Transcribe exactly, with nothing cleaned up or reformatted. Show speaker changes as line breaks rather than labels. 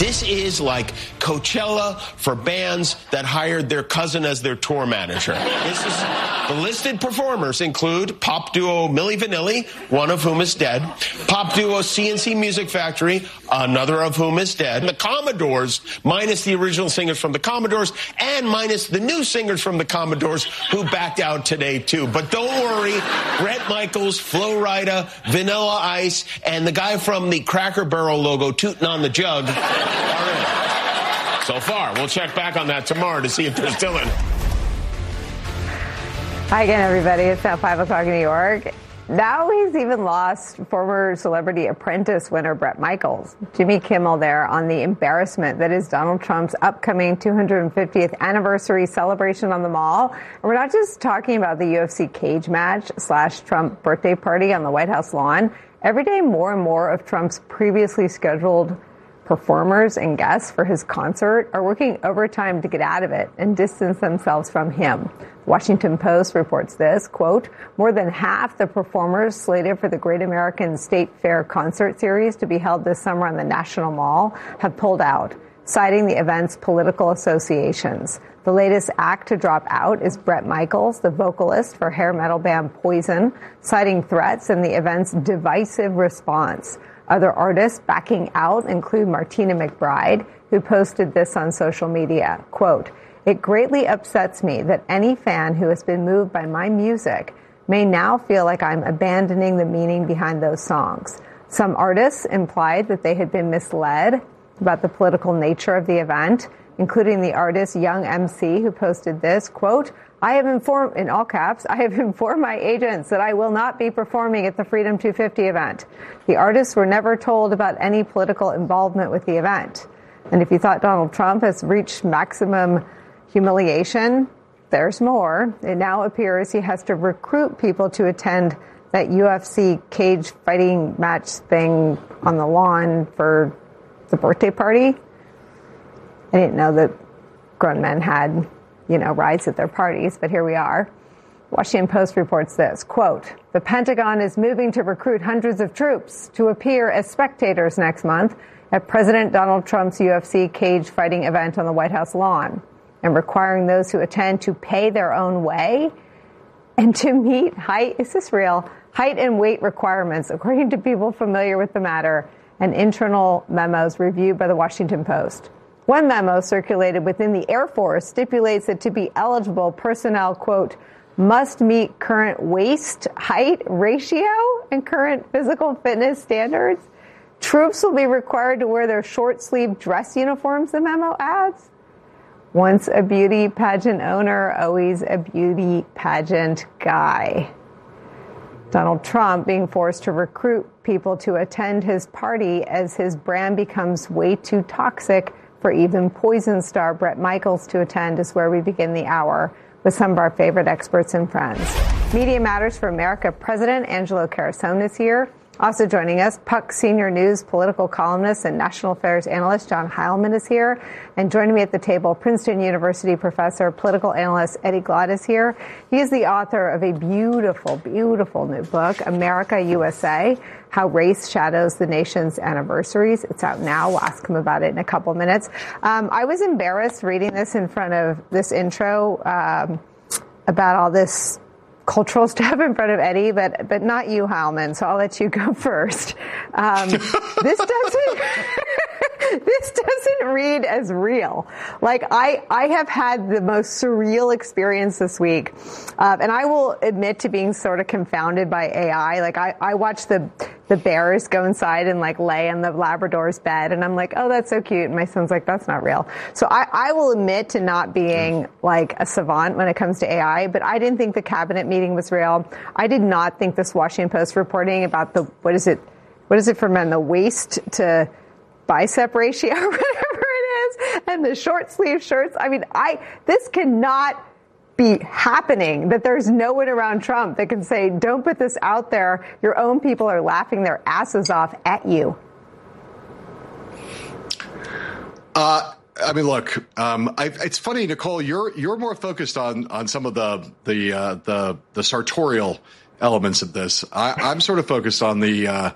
This is like Coachella for bands that hired their cousin as their tour manager. This is, the listed performers include pop duo Milli Vanilli, one of whom is dead, pop duo C N C Music Factory, another of whom is dead, the Commodores, minus the original singers from the Commodores, and minus the new singers from the Commodores who backed out today, too. But don't worry, Bret Michaels, Flo Rida, Vanilla Ice, and the guy from the Cracker Barrel logo, Tootin' on the Jug, are in. So far. We'll check back on that tomorrow to see if they're still in.
Hi again, everybody. It's now five o'clock in New York. Now he's even lost former Celebrity Apprentice winner Bret Michaels. Jimmy Kimmel there on the embarrassment that is Donald Trump's upcoming two hundred fiftieth anniversary celebration on the Mall. And we're not just talking about the U F C cage match slash Trump birthday party on the White House lawn. Every day, more and more of Trump's previously scheduled performers and guests for his concert are working overtime to get out of it and distance themselves from him. Washington Post reports this, quote, more than half the performers slated for the Great American State Fair concert series to be held this summer on the National Mall have pulled out, citing the event's political associations. The latest act to drop out is Bret Michaels, the vocalist for hair metal band Poison, citing threats and the event's divisive response. Other artists backing out include Martina McBride, who posted this on social media. Quote, it greatly upsets me that any fan who has been moved by my music may now feel like I'm abandoning the meaning behind those songs. Some artists implied that they had been misled about the political nature of the event, including the artist Young M C, who posted this, quote, I have informed, in all caps, I have informed my agents that I will not be performing at the Freedom two fifty event. The artists were never told about any political involvement with the event. And if you thought Donald Trump has reached maximum humiliation, there's more. It now appears he has to recruit people to attend that U F C cage fighting match thing on the lawn for the birthday party. I didn't know that grown men had, you know, rides at their parties, but here we are. Washington Post reports this, quote, the Pentagon is moving to recruit hundreds of troops to appear as spectators next month at President Donald Trump's U F C cage fighting event on the White House lawn, and requiring those who attend to pay their own way and to meet height, is this real? Height and weight requirements, according to people familiar with the matter, and internal memos reviewed by the Washington Post. One memo circulated within the Air Force stipulates that to be eligible, personnel, quote, must meet current waist height ratio and current physical fitness standards. Troops will be required to wear their short-sleeved dress uniforms, the memo adds. Once a beauty pageant owner, always a beauty pageant guy. Donald Trump being forced to recruit people to attend his party as his brand becomes way too toxic for even Poison star Bret Michaels to attend is where we begin the hour with some of our favorite experts and friends. Media Matters for America President Angelo Carusone is here. Also joining us, Puck Senior News political columnist and national affairs analyst John Heilman is here. And joining me at the table, Princeton University professor, political analyst Eddie Glaude is here. He is the author of a beautiful, beautiful new book, America U S A, How Race Shadows the Nation's Anniversaries. It's out now. We'll ask him about it in a couple minutes. Um, I was embarrassed reading this in front of this intro um, about all this cultural stuff in front of Eddie, but but not you, Heilman, so I'll let you go first. Um, this doesn't this doesn't read as real. Like, I, I have had the most surreal experience this week, uh, and I will admit to being sort of confounded by A I. Like, I, I watched the the bears go inside and, like, lay on the Labrador's bed, and I'm like, oh, that's so cute. And my son's like, that's not real. So I, I will admit to not being, like, a savant when it comes to A I, but I didn't think the cabinet meeting was real. I did not think this Washington Post reporting about the, what is it, what is it for men, the waist to bicep ratio or whatever it is, and the short sleeve shirts. I mean, I, this cannot be happening, that there's no one around Trump that can say, don't put this out there. Your own people are laughing their asses off at you.
Uh, I mean, look, um, I, it's funny, Nicole, you're, you're more focused on, on some of the, the, uh, the, the sartorial elements of this. I, I'm sort of focused on the, uh,